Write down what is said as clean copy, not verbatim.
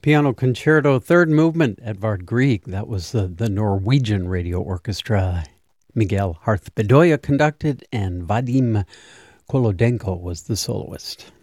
Piano Concerto, third movement, Edvard Grieg. That was the Norwegian Radio Orchestra. Miguel Harth Bedoya conducted, and Vadim Kolodenko was the soloist.